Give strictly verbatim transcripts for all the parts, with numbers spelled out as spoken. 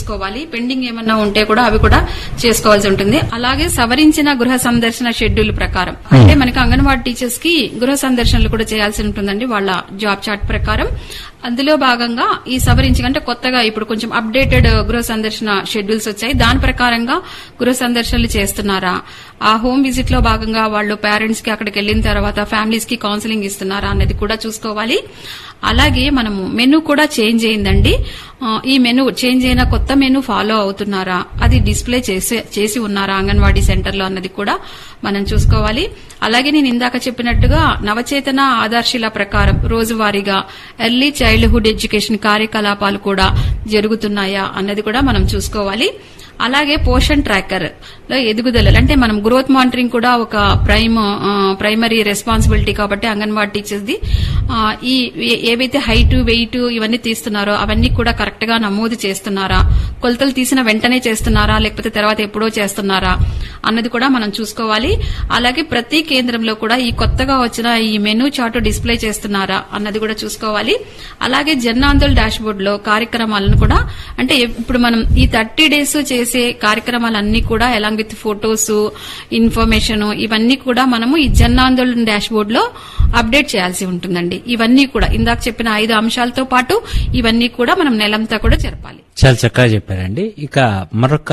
చేసుకోవాలి. పెండింగ్ ఏమన్నా ఉంటే కూడా అవి కూడా చేసుకోవాల్సి ఉంటుంది. అలాగే సవరించిన గృహ సందర్శన షెడ్యూల్ ప్రకారం అంటే మనకి అంగన్వాడీ టీచర్స్ కి గృహ సందర్శనలు కూడా చేయాల్సి ఉంటుందండి వాళ్ళ జాబ్ చార్ట్ ప్రకారం. అందులో భాగంగా ఈ సవరించి అంటే కొత్తగా ఇప్పుడు కొంచెం అప్డేటెడ్ గృహ సందర్శన షెడ్యూల్స్ వచ్చాయి. దాని ప్రకారంగా గృహ సందర్శనలు చేస్తున్నారా, ఆ హోమ్ విజిట్ లో భాగంగా వాళ్ళు పేరెంట్స్ కి అక్కడికి వెళ్లిన తర్వాత ఫ్యామిలీస్ కి కౌన్సిలింగ్ ఇస్తున్నారా అన్నది కూడా చూసుకోవాలి. అలాగే మనము మెనూ కూడా చేంజ్ అయిందండి. ఈ మెనూ చేంజ్ అయిన కొత్త మెనూ ఫాలో అవుతున్నారా, అది డిస్ప్లే చేసి ఉన్నారా అంగన్వాడీ సెంటర్ లో అన్నది కూడా మనం చూసుకోవాలి. అలాగే నేను ఇందాక చెప్పినట్టుగా నవచేతన ఆధార్శిల ప్రకారం రోజువారీగా ఎర్లీ చైల్డ్హుడ్ ఎడ్యుకేషన్ కార్యకలాపాలు కూడా జరుగుతున్నాయా అన్నది కూడా మనం చూసుకోవాలి. అలాగే పోషన్ ట్రాకర్ లో ఎదుగుదలలు అంటే మనం గ్రోత్ మానిటరింగ్ కూడా ఒక ప్రైమ్ ప్రైమరీ రెస్పాన్సిబిలిటీ కాబట్టి అంగన్వాడీ టీచర్స్ ది ఈ ఏవైతే హైట్ వెయిట్ ఇవన్నీ తీస్తున్నారో అవన్నీ కూడా కరెక్ట్ గా నమోదు చేస్తున్నారా, కొలతలు తీసిన వెంటనే చేస్తున్నారా లేకపోతే తర్వాత ఎప్పుడో చేస్తున్నారా అన్నది కూడా మనం చూసుకోవాలి. అలాగే ప్రతి కేంద్రంలో కూడా ఈ కొత్తగా వచ్చిన ఈ మెనూ చార్ట్ డిస్ప్లే చేస్తున్నారా అన్నది కూడా చూసుకోవాలి. అలాగే జన్ ఆందోళన్ డాష్ బోర్డ్ లో కార్యక్రమాలను కూడా అంటే ఇప్పుడు మనం ఈ థర్టీ డేస్ చేసే కార్యక్రమాలన్నీ కూడా ఎలాంగ్ విత్ ఫొటోస్ ఇన్ఫర్మేషన్ ఇవన్నీ కూడా మనము ఈ జన్ ఆందోళన్ డాష్ బోర్డ్ లో అప్డేట్ చేయాల్సి ఉంటుందండి. ఇవన్నీ కూడా ఇందాక చెప్పిన ఐదు అంశాలతో పాటు ఇవన్నీ కూడా మనం నెలంతా కూడా జరపాలి. చాలా చక్కగా చెప్పారండి. ఇక మరొక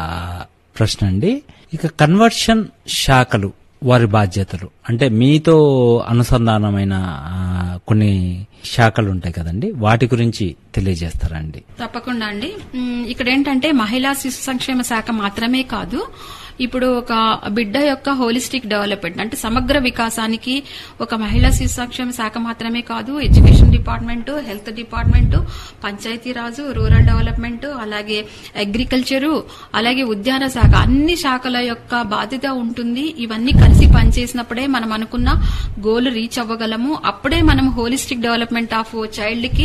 ప్రశ్న అండి, ఇక కన్వర్షన్ శాఖలు వారి బాధ్యతలు అంటే మీతో అనుసంధానమైన కొన్ని శాఖలు ఉంటాయి కదండి, వాటి గురించి తెలియజేస్తారండి? తప్పకుండా అండి. ఇక్కడ ఏంటంటే మహిళా శిశు సంక్షేమ శాఖ మాత్రమే కాదు, ఇప్పుడు ఒక బిడ్డ యొక్క హోలిస్టిక్ డెవలప్మెంట్ అంటే సమగ్ర వికాసానికి ఒక మహిళా శిశు సంక్షేమ శాఖ మాత్రమే కాదు, education department, health department, Panchayati Raj, rural development, అలాగే అగ్రికల్చరు, అలాగే ఉద్యాన శాఖ అన్ని శాఖల యొక్క బాధ్యత ఉంటుంది. ఇవన్నీ కలిసి పనిచేసినప్పుడే మనం అనుకున్న గోల్ రీచ్ అవ్వగలము. అప్పుడే మనం హోలిస్టిక్ డెవలప్మెంట్ ఆఫ్ చైల్డ్ కి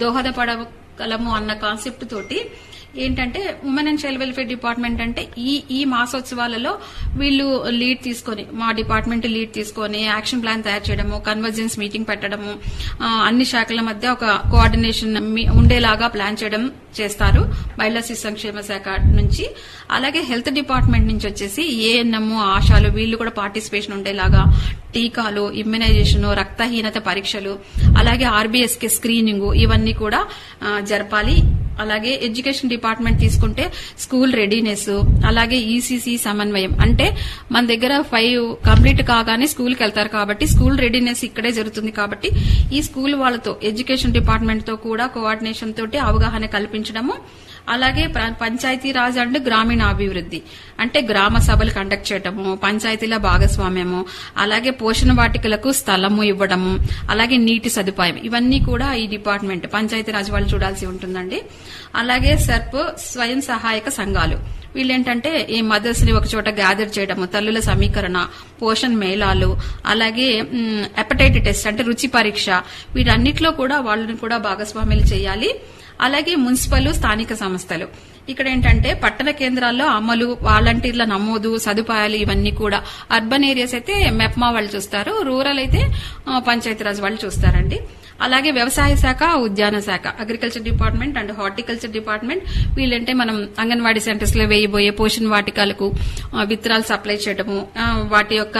దోహదపడగలము అన్న కాన్సెప్ట్ తోటి ఏంటంటే women and child welfare department అంటే ఈ ఈ మాసోత్సవాలలో వీళ్ళు లీడ్ తీసుకొని మా డిపార్ట్మెంట్ లీడ్ తీసుకొని యాక్షన్ ప్లాన్ తయారు చేయడము, కన్వర్జెన్స్ మీటింగ్ పెట్టడము, అన్ని శాఖల మధ్య ఒక కోఆర్డినేషన్ ఉండేలాగా ప్లాన్ చేయడం చేస్తారు మహిళా శిశు సంక్షేమ శాఖ నుంచి. అలాగే హెల్త్ డిపార్ట్మెంట్ నుంచి వచ్చేసి ఏఎన్ఎం, ఆశాలు వీళ్ళు కూడా పార్టిసిపేషన్ ఉండేలాగా టీకాలు, ఇమ్యునైజేషన్, రక్తహీనత పరీక్షలు, అలాగే ఆర్బీఎస్కే స్క్రీనింగ్ ఇవన్నీ కూడా జరపాలి. అలాగే ఎడ్యుకేషన్ డిపార్ట్మెంట్ తీసుకుంటే స్కూల్ రెడీనెస్, అలాగే ఈసీసీ సమన్వయం అంటే మన దగ్గర ఫైవ్ కంప్లీట్ కాగానే స్కూల్ కి వెళ్తారు కాబట్టి స్కూల్ రెడీనెస్ ఇక్కడే జరుగుతుంది కాబట్టి ఈ స్కూల్ వాళ్ళతో ఎడ్యుకేషన్ డిపార్ట్మెంట్ తో కూడా కోఆర్డినేషన్ తోటి అవగాహన కల్పించడము. అలాగే పంచాయతీరాజ్ అండ్ గ్రామీణాభివృద్ది అంటే గ్రామ సభలు కండక్ట్ చేయడము, పంచాయతీల భాగస్వామ్యము, అలాగే పోషణ వాటికలకు స్థలము ఇవ్వడము, అలాగే నీటి సదుపాయం ఇవన్నీ కూడా ఈ డిపార్ట్మెంట్ పంచాయతీరాజ్ వాళ్ళు చూడాల్సి ఉంటుందండి. అలాగే సర్ప్ స్వయం సహాయక సంఘాలు వీళ్ళేంటంటే ఈ మదర్స్ ని ఒక చోట గ్యాదర్ చేయడము, తల్లుల సమీకరణ, పోషణ్ మేళాలు, అలాగే హెపటైటిస్ టెస్ట్ అంటే రుచి పరీక్ష వీటన్నిటిలో కూడా వాళ్ళని కూడా భాగస్వామ్యాలు చేయాలి. అలాగే మున్సిపల్ స్థానిక సంస్థలు ఇక్కడ ఏంటంటే పట్టణ కేంద్రాల్లో అమలు, వాలంటీర్ల నమోదు, సదుపాయాలు ఇవన్నీ కూడా అర్బన్ ఏరియాస్ అయితే మెప్మా వాళ్ళు చూస్తారు, రూరల్ అయితే పంచాయతీరాజ్ వాళ్ళు చూస్తారండి. అలాగే వ్యవసాయ శాఖ, ఉద్యాన శాఖ, agriculture department and horticulture department వీళ్ళంటే మనం అంగన్వాడీ సెంటర్స్ లో వేయబోయే పోషణ వాటికలకు విత్తనాలు సప్లై చేయడము, వాటి యొక్క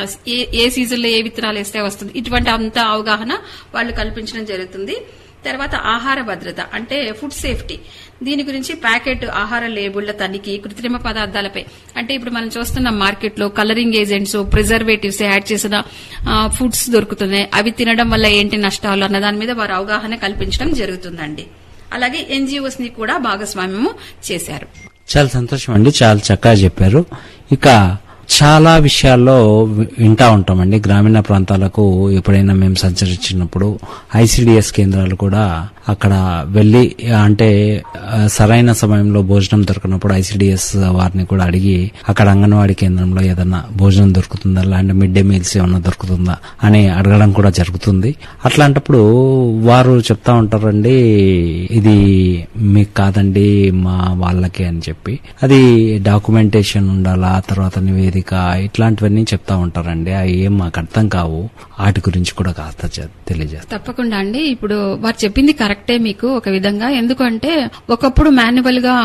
ఏ సీజన్ లో ఏ విత్తనాలు వేస్తే వస్తుంది ఇటువంటి అంత అవగాహన వాళ్ళు కల్పించడం జరుగుతుంది. తర్వాత ఆహార భద్రత అంటే ఫుడ్ సేఫ్టీ, దీని గురించి ప్యాకెట్ ఆహార లేబుళ్ల తనిఖీ, కృత్రిమ పదార్థాలపై అంటే ఇప్పుడు మనం చూస్తున్న మార్కెట్ లో కలరింగ్ ఏజెంట్స్, ప్రిజర్వేటివ్స్ యాడ్ చేసిన ఫుడ్స్ దొరుకుతున్నాయి, అవి తినడం వల్ల ఏంటి నష్టాలు అన్న దాని మీద వారు అవగాహన కల్పించడం జరుగుతుందండి. అలాగే ఎన్జీఓస్ ని కూడా భాగస్వామ్యము చేశారు. చాలా సంతోషం అండి, చాలా చక్కగా చెప్పారు. ఇక చాలా విషయాల్లో వింటా ఉంటామండి. గ్రామీణ ప్రాంతాలకు ఎప్పుడైనా మేము సంచరించినప్పుడు ఐసీడీఎస్ కేంద్రాలు కూడా అక్కడ వెళ్లి అంటే సరైన సమయంలో భోజనం దొరికినప్పుడు ఐసీడీఎస్ వారిని కూడా అడిగి అక్కడ అంగన్వాడీ కేంద్రంలో ఏదన్నా భోజనం దొరుకుతుందా, లేదంటే మిడ్ డే మీల్స్ ఏమన్నా దొరుకుతుందా అని అడగడం కూడా జరుగుతుంది. అట్లాంటప్పుడు వారు చెప్తా ఉంటారండి, ఇది మీకు కాదండి మా వాళ్ళకి అని చెప్పి. అది డాక్యుమెంటేషన్ ఉండాలా, తర్వాత నివేదిక ఇట్లాంటివన్నీ చెప్తా ఉంటారండి. అవి ఏం మాకు అర్థం కావు, వాటి గురించి కూడా కాస్త తెలియజేస్తారు. తప్పకుండా అండి. ఇప్పుడు వారు చెప్పింది కరెక్టే మీకు ఒక విధంగా, ఎందుకంటే ఒకప్పుడు మాన్యువల్ గా